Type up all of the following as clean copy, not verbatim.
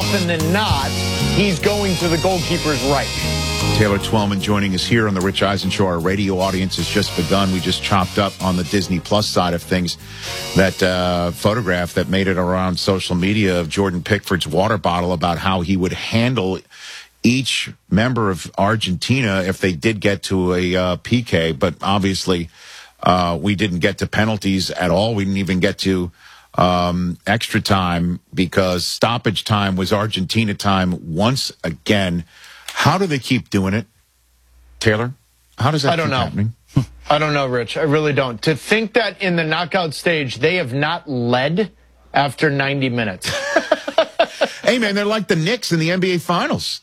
often than not, he's going to the goalkeeper's right. Taylor Twellman joining us here on the Rich Eisen Show. Our radio audience has just begun. We just chopped up on the Disney Plus side of things that photograph that made it around social media of Jordan Pickford's water bottle about how he would handle each member of Argentina if they did get to a PK. But obviously, we didn't get to penalties at all. We didn't even get to extra time because stoppage time was Argentina time once again. How do they keep doing it, Taylor? How does that keep happening? I don't know, Rich. I really don't. To think that in the knockout stage, they have not led after 90 minutes. Hey, man, they're like the Knicks in the NBA Finals.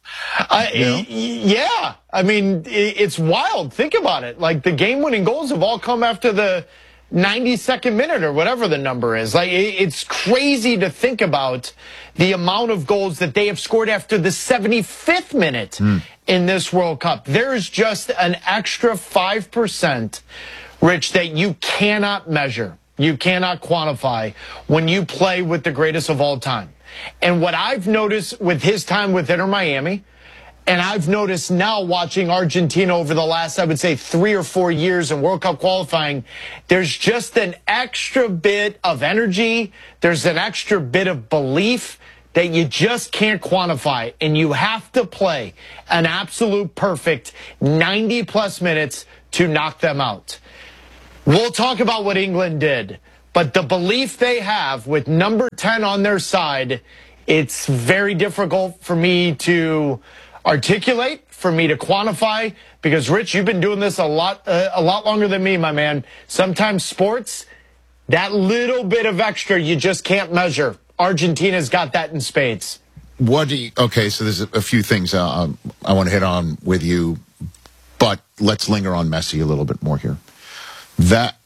Yeah. I mean, it's wild. Think about it. Like, the game-winning goals have all come after the 92nd minute or whatever the number is. Like, it's crazy to think about the amount of goals that they have scored after the 75th minute in this World Cup. There's just an extra 5%, Rich, that you cannot measure. You cannot quantify when you play with the greatest of all time. And what I've noticed with his time with Inter Miami, and I've noticed now watching Argentina over the last, I would say, 3 or 4 years in World Cup qualifying, there's just an extra bit of energy. There's an extra bit of belief that you just can't quantify. And you have to play an absolute perfect 90-plus minutes to knock them out. We'll talk about what England did, but the belief they have with number 10 on their side, it's very difficult for me to articulate, for me to quantify, because Rich, you've been doing this a lot longer than me, my man. Sometimes sports, that little bit of extra you just can't measure. Argentina's got that in spades. Okay, so there's a few things I want to hit on with you, but let's linger on Messi a little bit more here. That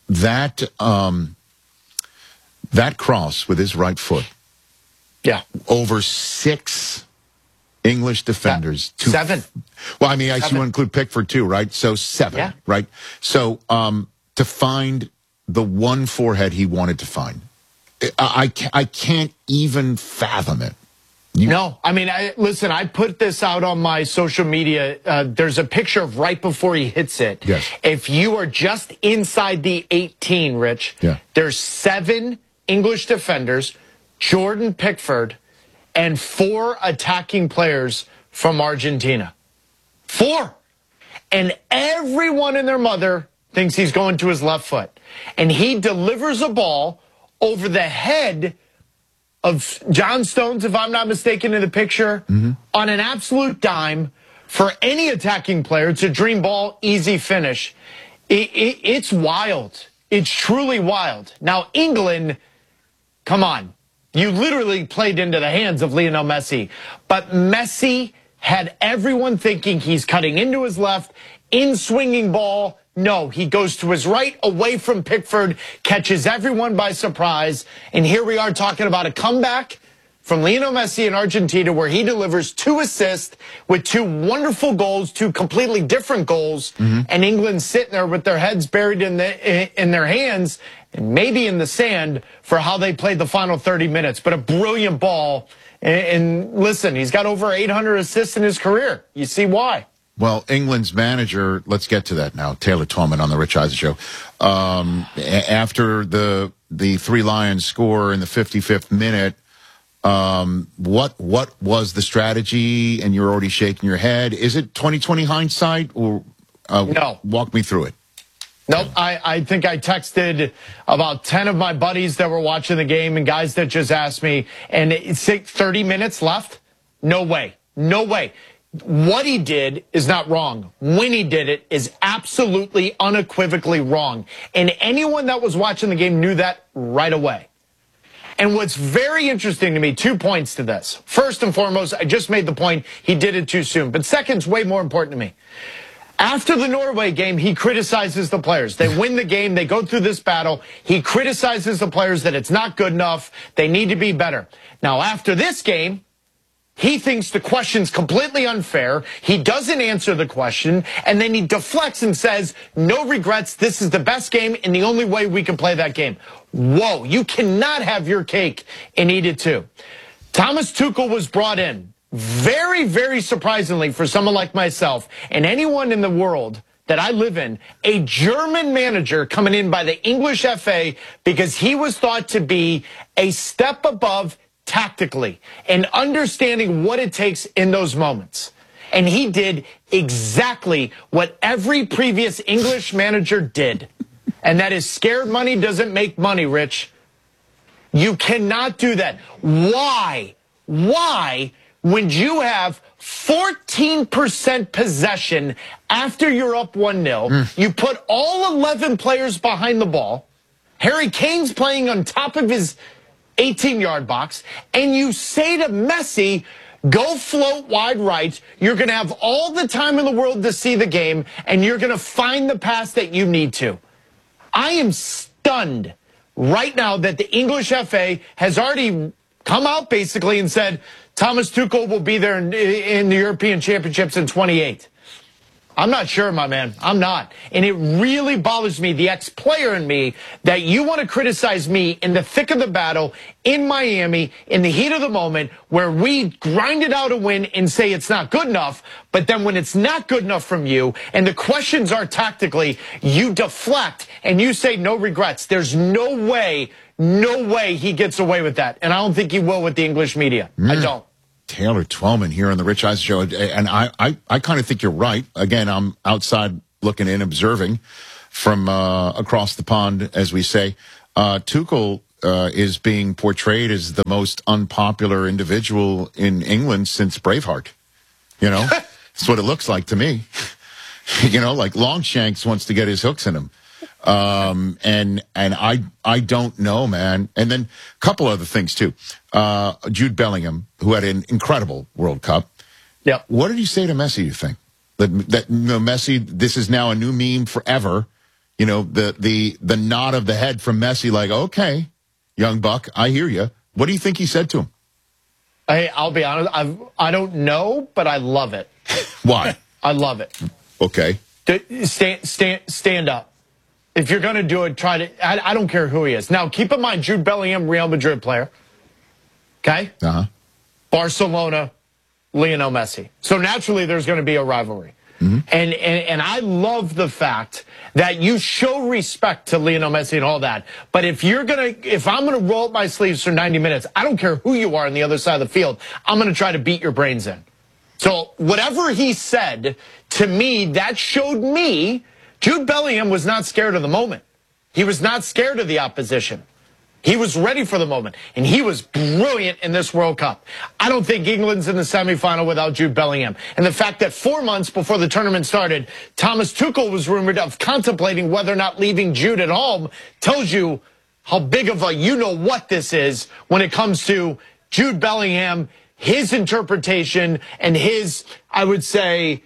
cross with his right foot. Yeah. Over 6 English defenders. 7. Well, I mean, I see you include Pickford too, right? So 7, right? So to find the one forehead he wanted to find, I can't even fathom it. No, I mean, listen, I put this out on my social media. There's a picture of right before he hits it. Yes. If you are just inside the 18, Rich, there's 7 English defenders, Jordan Pickford, and 4 attacking players from Argentina. 4. And everyone and their mother thinks he's going to his left foot. And he delivers a ball over the head of John Stones, if I'm not mistaken, in the picture, on an absolute dime for any attacking player. It's a dream ball, easy finish. It's wild. It's truly wild. Now, England, come on. You literally played into the hands of Lionel Messi. But Messi had everyone thinking he's cutting into his left, in-swinging ball. No, he goes to his right, away from Pickford, catches everyone by surprise. And here we are talking about a comeback from Lionel Messi in Argentina where he delivers 2 assists with 2 wonderful goals, 2 completely different goals. And England sitting there with their heads buried in their hands and maybe in the sand for how they played the final 30 minutes. But a brilliant ball. And listen, he's got over 800 assists in his career. You see why. Well, England's manager, let's get to that now, Taylor Twellman on the Rich Eisen Show. After the 3 Lions score in the 55th minute, what was the strategy? And you're already shaking your head. Is it 20/20 hindsight, or no? Walk me through it. Nope. I think I texted about 10 of my buddies that were watching the game and guys that just asked me, and it's 30 minutes left? No way. No way. What he did is not wrong. When he did it is absolutely unequivocally wrong. And anyone that was watching the game knew that right away. And what's very interesting to me, 2 points to this. First and foremost, I just made the point he did it too soon. But second's way more important to me. After the Norway game, he criticizes the players. They win the game. They go through this battle. He criticizes the players that it's not good enough. They need to be better. Now, after this game, he thinks the question's completely unfair. He doesn't answer the question, and then he deflects and says, no regrets, this is the best game and the only way we can play that game. Whoa, you cannot have your cake and eat it too. Thomas Tuchel was brought in, very, very surprisingly for someone like myself and anyone in the world that I live in, a German manager coming in by the English FA because he was thought to be a step above tactically and understanding what it takes in those moments. And he did exactly what every previous English manager did. And that is scared money doesn't make money, Rich. You cannot do that. Why? Why, when you have 14% possession after you're up 1-0, you put all 11 players behind the ball, Harry Kane's playing on top of his 18-yard box, and you say to Messi, go float wide right, you're going to have all the time in the world to see the game, and you're going to find the pass that you need to. I am stunned right now that the English FA has already come out basically and said Thomas Tuchel will be there in the European Championships in 28. I'm not sure, my man. I'm not. And it really bothers me, the ex-player in me, that you want to criticize me in the thick of the battle in Miami, in the heat of the moment, where we grinded out a win and say it's not good enough. But then when it's not good enough from you and the questions are tactically, you deflect and you say no regrets. There's no way he gets away with that. And I don't think he will with the English media. I don't. Taylor Twellman here on the Rich Eisen Show, and I kind of think you're right. Again, I'm outside looking in, observing from across the pond, as we say. Tuchel is being portrayed as the most unpopular individual in England since Braveheart. You know, that's what it looks like to me. You know, like Longshanks wants to get his hooks in him. And I don't know, man. And then a couple other things too. Jude Bellingham, who had an incredible World Cup. Yeah. What did you say to Messi, you think? That you know, Messi, this is now a new meme forever. You know, the nod of the head from Messi, like, okay, young buck, I hear you. What do you think he said to him? Hey, I'll be honest, I don't know, but I love it. Why? I love it. Okay. Stand up. If you're going to do it, try to. I don't care who he is. Now, keep in mind, Jude Bellingham, Real Madrid player. Okay? Uh-huh. Barcelona, Lionel Messi. So naturally, there's going to be a rivalry. Mm-hmm. And I love the fact that you show respect to Lionel Messi and all that. But if I'm going to roll up my sleeves for 90 minutes, I don't care who you are on the other side of the field. I'm going to try to beat your brains in. So whatever he said, to me, that showed me Jude Bellingham was not scared of the moment. He was not scared of the opposition. He was ready for the moment, and he was brilliant in this World Cup. I don't think England's in the semifinal without Jude Bellingham. And the fact that 4 months before the tournament started, Thomas Tuchel was rumored of contemplating whether or not leaving Jude at home tells you how big of a you-know-what this is when it comes to Jude Bellingham, his interpretation, and his, I would say,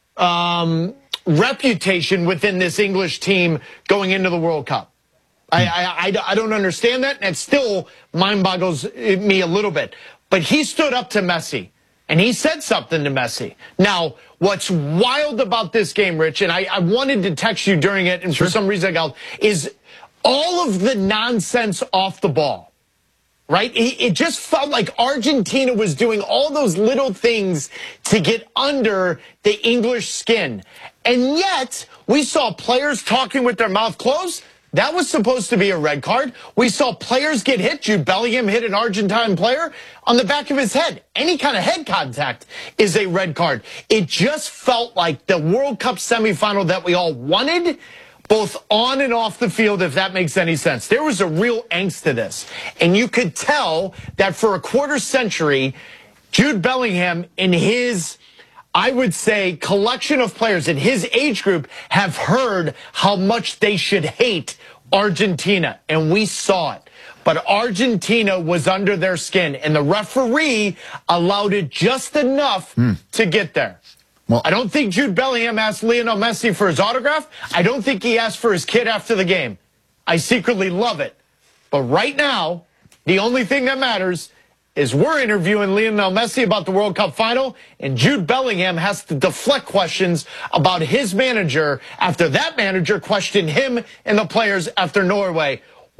reputation within this English team going into the World Cup. I don't understand that, and it still mind boggles me a little bit. But he stood up to Messi, and he said something to Messi. Now, what's wild about this game, Rich, and I wanted to text you during it, and for some reason I got, is all of the nonsense off the ball. Right? It just felt like Argentina was doing all those little things to get under the English skin. And yet, we saw players talking with their mouth closed. That was supposed to be a red card. We saw players get hit. Jude Bellingham hit an Argentine player on the back of his head. Any kind of head contact is a red card. It just felt like the World Cup semifinal that we all wanted, both on and off the field, if that makes any sense. There was a real angst to this. And you could tell that for a quarter century, Jude Bellingham in his, I would say, collection of players in his age group have heard how much they should hate Argentina. And we saw it. But Argentina was under their skin. And the referee allowed it just enough to get there. Well, I don't think Jude Bellingham asked Lionel Messi for his autograph. I don't think he asked for his kid after the game. I secretly love it. But right now, the only thing that matters is we're interviewing Lionel Messi about the World Cup final, and Jude Bellingham has to deflect questions about his manager after that manager questioned him and the players after Norway.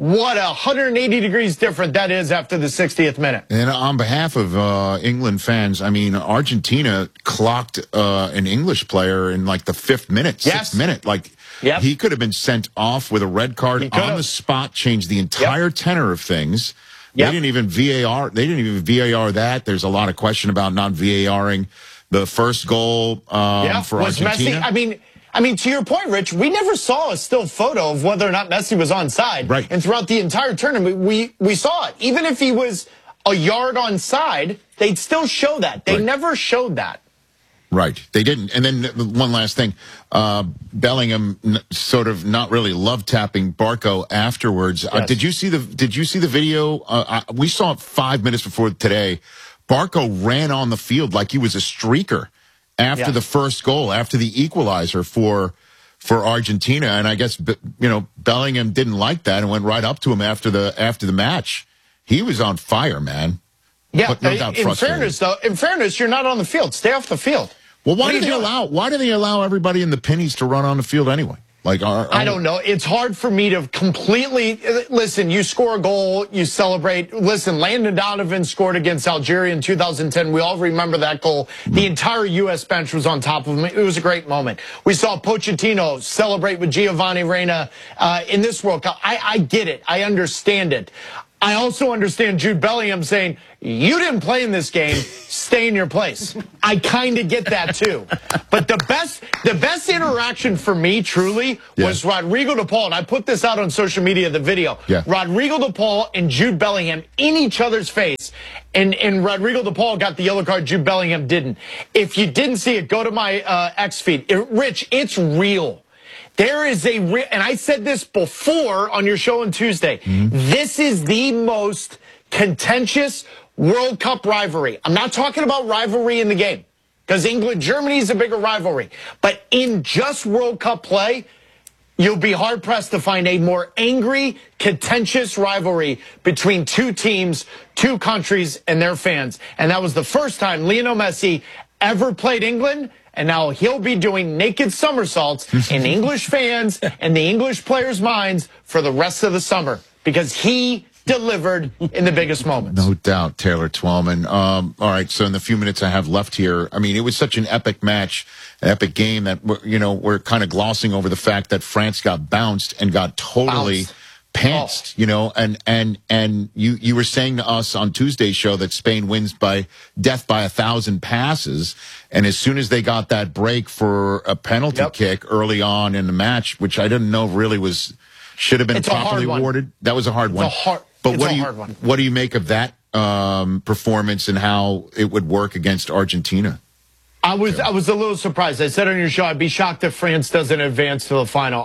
what a 180 degrees different that is after the 60th minute. And on behalf of England fans, I mean, Argentina clocked an English player in like the 5th minute, 6th minute. Like, he could have been sent off with a red card on the spot, changed the entire tenor of things. They didn't even VAR. They didn't even VAR that. There's a lot of question about not VARing the first goal for Argentina. Messi, I mean, to your point, Rich, we never saw a still photo of whether or not Messi was onside. Right. And throughout the entire tournament, we saw it. Even if he was a yard onside, they'd still show that. They never showed that. Right. They didn't. And then one last thing. Bellingham sort of not really love tapping Barco afterwards. Yes. Did you see the video? We saw it 5 minutes before today. Barco ran on the field like he was a streaker after the first goal, after the equalizer for Argentina. And I guess, Bellingham didn't like that and went right up to him after the match. He was on fire, man. Yeah. But no doubt frustrated. In fairness, you're not on the field. Stay off the field. Well, why do they allow everybody in the pennies to run on the field anyway? Like, I don't know. It's hard for me to completely listen. You score a goal, you celebrate. Listen, Landon Donovan scored against Algeria in 2010. We all remember that goal. The entire U.S. bench was on top of him. It was a great moment. We saw Pochettino celebrate with Giovanni Reina in this World Cup. I get it. I understand it. I also understand Jude Bellingham saying, you didn't play in this game, stay in your place. I kind of get that too. But the best interaction for me, truly, was Rodrigo de Paul, and I put this out on social media, the video. Rodrigo de Paul and Jude Bellingham in each other's face, and Rodrigo de Paul got the yellow card, Jude Bellingham didn't. If you didn't see it, go to my X feed. Rich, it's real. There is and I said this before on your show on Tuesday, this is the most contentious World Cup rivalry. I'm not talking about rivalry in the game, because England-Germany is a bigger rivalry. But in just World Cup play, you'll be hard-pressed to find a more angry, contentious rivalry between two teams, two countries, and their fans. And that was the first time Lionel Messi ever played England. And now he'll be doing naked somersaults in English fans and the English players' minds for the rest of the summer, because he delivered in the biggest moments. No doubt, Taylor Twellman. All right, so in the few minutes I have left here, I mean, it was such an epic match, an epic game that, we're kind of glossing over the fact that France got bounced and got totally pantsed, and you were saying to us on Tuesday's show that Spain wins by death by 1,000 passes. And as soon as they got that break for a penalty kick early on in the match, which I didn't know really should have been properly awarded. That was a hard one. But what do you make of that performance and how it would work against Argentina? I was a little surprised. I said on your show, I'd be shocked if France doesn't advance to the final.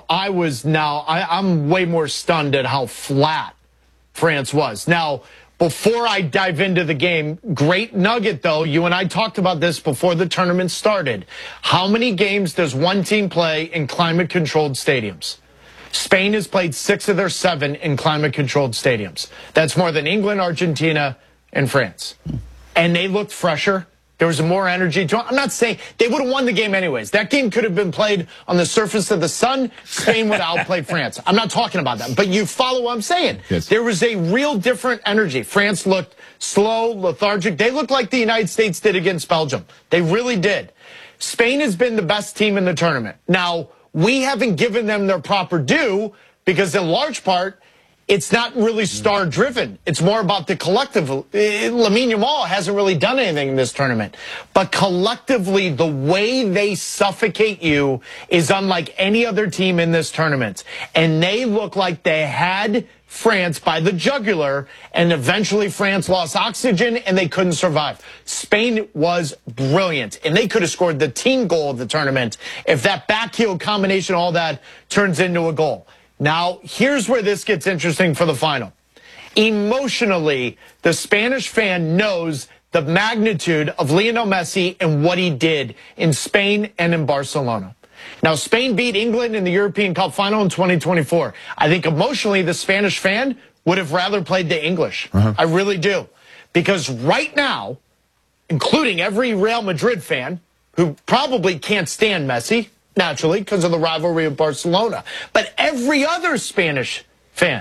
I'm way more stunned at how flat France was. Now, before I dive into the game, great nugget, though. You and I talked about this before the tournament started. How many games does one team play in climate-controlled stadiums? Spain has played 6 of their 7 in climate-controlled stadiums. That's more than England, Argentina, and France. And they looked fresher. There was more energy to it. I'm not saying they would have won the game anyways. That game could have been played on the surface of the sun. Spain would have outplayed France. I'm not talking about that. But you follow what I'm saying. Yes. There was a real different energy. France looked slow, lethargic. They looked like the United States did against Belgium. They really did. Spain has been the best team in the tournament. Now, we haven't given them their proper due because in large part, it's not really star-driven. It's more about the collective. Lamine Yamal hasn't really done anything in this tournament. But collectively, the way they suffocate you is unlike any other team in this tournament. And they look like they had France by the jugular, and eventually France lost oxygen, and they couldn't survive. Spain was brilliant, and they could have scored the team goal of the tournament if that backheel combination, all that, turns into a goal. Now, here's where this gets interesting for the final. Emotionally, the Spanish fan knows the magnitude of Lionel Messi and what he did in Spain and in Barcelona. Now, Spain beat England in the European Cup final in 2024. I think emotionally, the Spanish fan would have rather played the English. I really do. Because right now, including every Real Madrid fan who probably can't stand Messi, naturally, because of the rivalry of Barcelona. But every other Spanish fan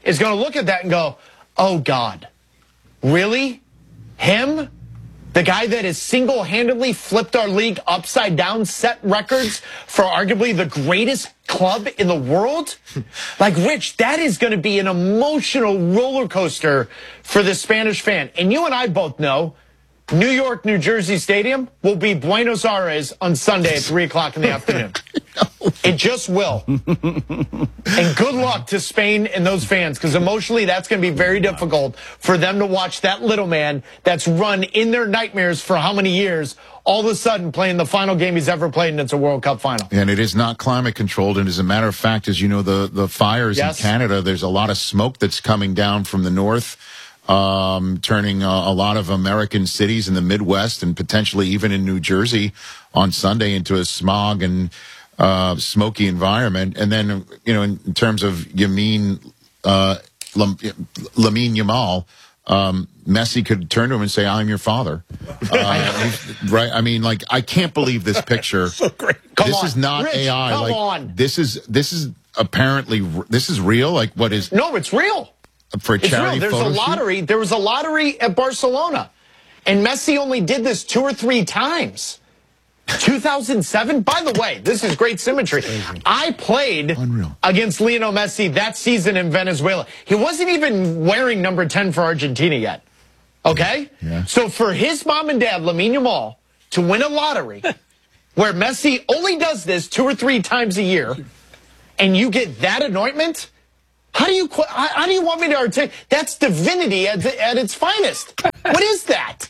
is going to look at that and go, oh, God, really? Him? The guy that has single-handedly flipped our league upside down, set records for arguably the greatest club in the world? Like, Rich, that is going to be an emotional roller coaster for the Spanish fan. And you and I both know New York, New Jersey Stadium will be Buenos Aires on Sunday at 3 o'clock in the afternoon. It just will. And good luck to Spain and those fans, because emotionally that's going to be very difficult for them to watch that little man that's run in their nightmares for how many years, all of a sudden playing the final game he's ever played, and it's a World Cup final. And it is not climate controlled. And as a matter of fact, as you know, the fires in Canada, there's a lot of smoke that's coming down from the north, turning a lot of American cities in the Midwest and potentially even in New Jersey on Sunday into a smog and smoky environment. And then, you know, in terms of Lamine Yamal, Messi could turn to him and say, "I'm your father." Right? I mean, like, I can't believe this picture. So great. This is not Rich, AI. come like, on. This is apparently this is real. Like, what is? No, it's real. For a charity There's photo a lottery. shoot? There was a lottery at Barcelona, and Messi only did this 2 or 3 times. 2007. By the way, this is great symmetry. I played against Lionel Messi that season in Venezuela. He wasn't even wearing number 10 for Argentina yet. Okay? Yeah. So for his mom and dad, Lamine Yamal, to win a lottery where Messi only does this 2 or 3 times a year, and you get that anointment? How do you want me to articulate? That's divinity at its finest. What is that?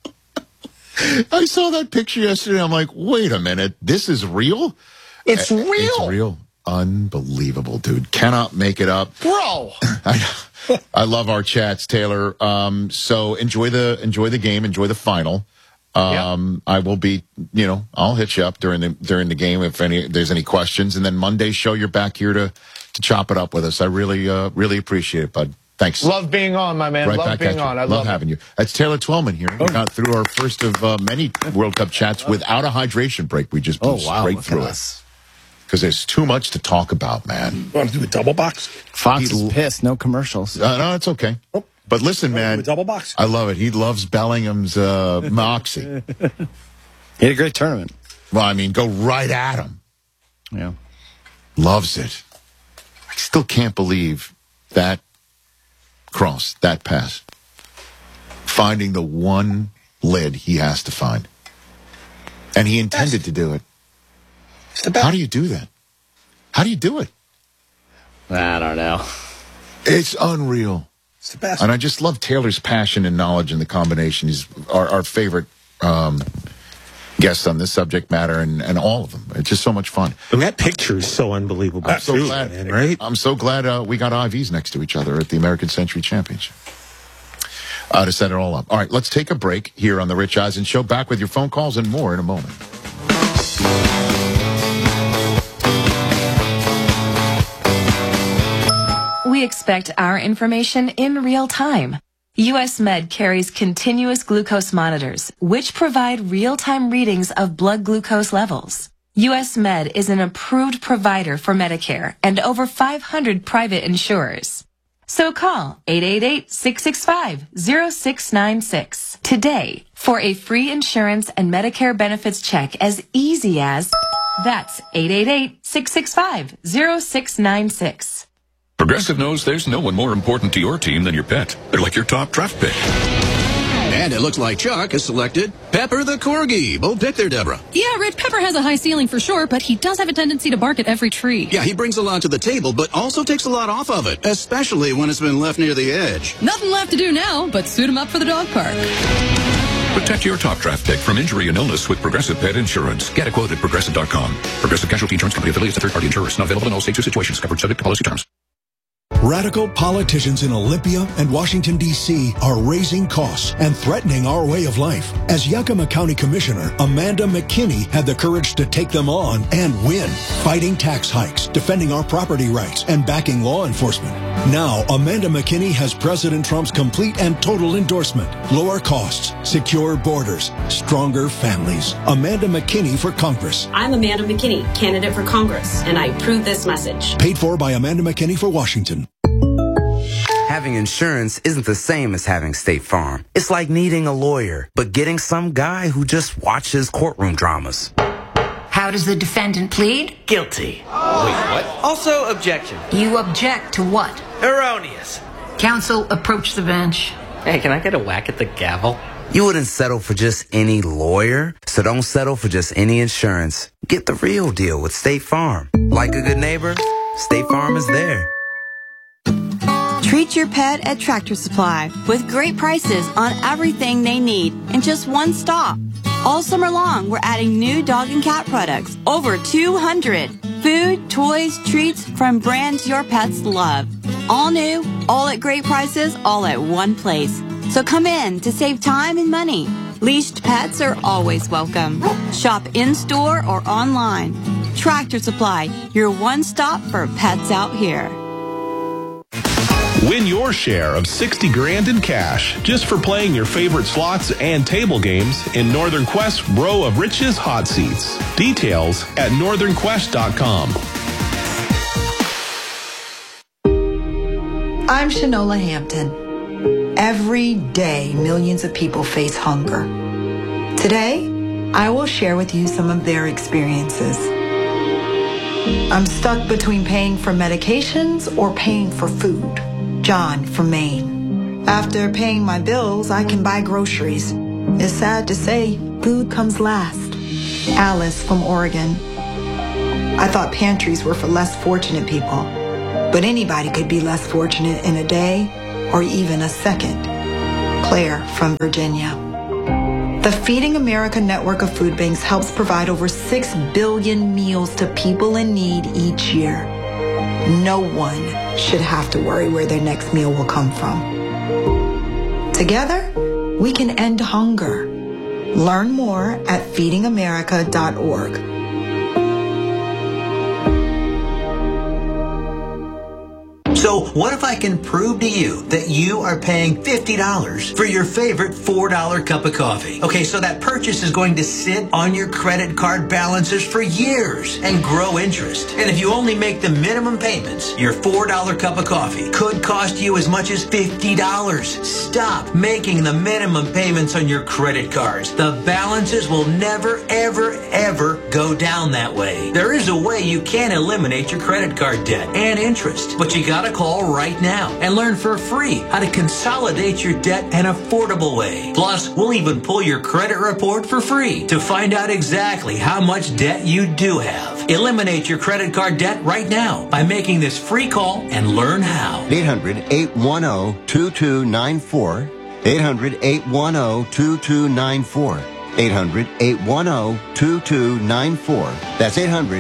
I saw that picture yesterday. I'm like, wait a minute. This is real? It's real. It's real. Unbelievable, dude. Cannot make it up. Bro. I love our chats, Taylor. So enjoy the game. Enjoy the final. I will be, you know, I'll hit you up during the game if there's any questions. And then Monday's show, you're back here to chop it up with us. I really appreciate it, bud. Thanks. Love being on, my man. Right love back being on. I love having you. That's Taylor Twellman here. We got through our first of many World Cup chats without a hydration break. We just blew straight through it. Because there's too much to talk about, man. You want to do a double box? Fox is pissed. No commercials. No, it's okay. Oh. But listen, man. A double box. I love it. He loves Bellingham's moxie. He had a great tournament. Well, I mean, go right at him. Yeah. Loves it. I still can't believe that cross, that pass. Finding the one lid he has to find. And he intended to do it. How do you do that? How do you do it? I don't know. It's unreal. It's the best. And I just love Taylor's passion and knowledge in the combination. He's our favorite guest on this subject matter, and all of them. It's just so much fun. And that picture is so unbelievable. I'm so glad, man, right? I'm so glad we got IVs next to each other at the American Century Championship. To set it all up. All right, let's take a break here on the Rich Eisen Show. Back with your phone calls and more in a moment. We expect our information in real time. US Med carries continuous glucose monitors, which provide real-time readings of blood glucose levels. US Med is an approved provider for Medicare and over 500 private insurers. So call 888-665-0696 today for a free insurance and Medicare benefits check as easy as, that's 888-665-0696. Progressive knows there's no one more important to your team than your pet. They're like your top draft pick. And it looks like Chuck has selected Pepper the Corgi. Bold pick there, Deborah. Yeah, Rich, Pepper has a high ceiling for sure, but he does have a tendency to bark at every tree. Yeah, he brings a lot to the table, but also takes a lot off of it, especially when it's been left near the edge. Nothing left to do now but suit him up for the dog park. Protect your top draft pick from injury and illness with Progressive Pet Insurance. Get a quote at Progressive.com. Progressive Casualty Insurance Company affiliates of third-party insurers. Not available in all states or situations. Covered subject to policy terms. Radical politicians in Olympia and Washington, D.C. are raising costs and threatening our way of life. As Yakima County Commissioner, Amanda McKinney had the courage to take them on and win, fighting tax hikes, defending our property rights, and backing law enforcement. Now, Amanda McKinney has President Trump's complete and total endorsement. Lower costs, secure borders, stronger families. Amanda McKinney for Congress. I'm Amanda McKinney, candidate for Congress, and I approve this message. Paid for by Amanda McKinney for Washington. Having insurance isn't the same as having State Farm. It's like needing a lawyer, but getting some guy who just watches courtroom dramas. How does the defendant plead? Guilty. Wait, what? Also, objection. You object to what? Erroneous. Counsel, approach the bench. Hey, can I get a whack at the gavel? You wouldn't settle for just any lawyer, so don't settle for just any insurance. Get the real deal with State Farm. Like a good neighbor, State Farm is there. Treat your pet at Tractor Supply with great prices on everything they need in just one stop. All summer long, we're adding new dog and cat products, over 200. Food, toys, treats from brands your pets love. All new, all at great prices, all at one place. So come in to save time and money. Leashed pets are always welcome. Shop in-store or online. Tractor Supply, your one stop for pets out here. Win your share of 60 grand in cash just for playing your favorite slots and table games in Northern Quest's Row of Riches hot seats. Details at northernquest.com. I'm Shanola Hampton. Every day, millions of people face hunger. Today, I will share with you some of their experiences. I'm stuck between paying for medications or paying for food. John from Maine. After paying my bills, I can buy groceries. It's sad to say, food comes last. Alice from Oregon. I thought pantries were for less fortunate people, but anybody could be less fortunate in a day or even a second. Claire from Virginia. The Feeding America network of food banks helps provide over 6 billion meals to people in need each year. No one should have to worry where their next meal will come from. Together, we can end hunger. Learn more at feedingamerica.org. So what if I can prove to you that you are paying $50 for your favorite $4 cup of coffee? Okay, so that purchase is going to sit on your credit card balances for years and grow interest. And if you only make the minimum payments, your $4 cup of coffee could cost you as much as $50. Stop making the minimum payments on your credit cards. The balances will never, ever, ever go down that way. There is a way you can eliminate your credit card debt and interest, but you gotta call right now and learn for free how to consolidate your debt an affordable way. Plus, we'll even pull your credit report for free to find out exactly how much debt you do have. Eliminate your credit card debt right now by making this free call and learn how. 800-810-2294. 800-810-2294. 800-810-2294. That's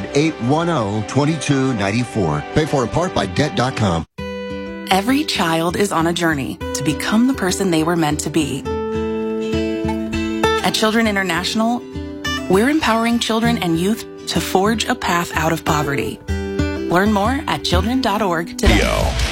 800-810-2294. Paid for in part by Debt.com. Every child is on a journey to become the person they were meant to be. At Children International, we're empowering children and youth to forge a path out of poverty. Learn more at children.org today.